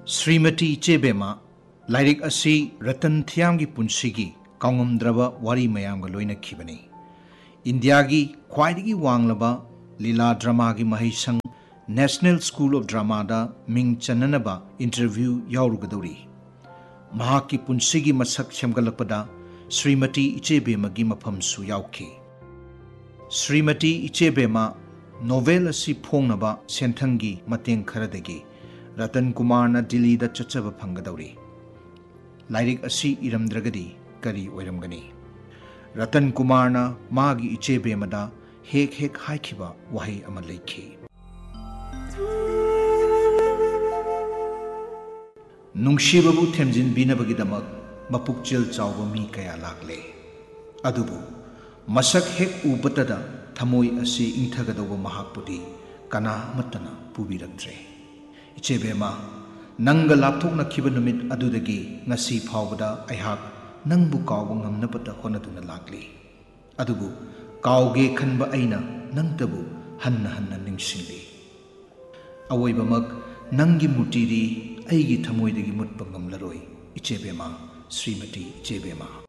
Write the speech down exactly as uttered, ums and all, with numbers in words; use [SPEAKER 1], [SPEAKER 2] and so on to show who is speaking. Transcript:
[SPEAKER 1] Shrimati इचेबेमा lyric असी रतन थियाम की पुंसीगी कांगमद्रबा वारी मयामगा लोइनखिबनी। इंडिया की ख्वाइदगी वांगलबा लीला ड्रामा की महिसंग नेशनल स्कूल ऑफ ड्रामा दा मिंग चननबा इंटरव्यू याउरुगदौरी। महाकी पुंसीगी मसक सेमगलपदा श्रीमती इचेबेमा की मफमसु याउखी। श्रीमती इचेबेमा नोवेल असी फोंगनबा सेंथंगी मतेंग खरदगी रतन कुमार न दिल्ली दा चचब फंगदौरी। लाइरिक असी इरमद्रगदी करी ओइरमगनी। रतन कुमार न मागी इचेबेमदा हेक हेक हाइखिबा वही अमा लेखी। नुंगशिबबु थेमजिन बिनबगिदमक मपुकचिल चावबा मी कया लाक्ले। अदुबु मसक हेक उबतदा थमोई असी इंथगदौबा महाकपुदी कना अमत्तना पुबिरक्त्रे। इचेबेमा नंग लापथोकनखिब नुमित अदुदगी ngasi फावबदा अहाक नंगबु कावबा ngamnabata honaduna lakli। अदुबु कावगे खनबा अइना नंगतबु हन्ना हन्ना निंगसिंगली। अवोइबमक नंगी मुर्तिदी अइगी थमोइदगी मुतपा ngamlaroi इचेबेमा श्रीमती इचेबेमा।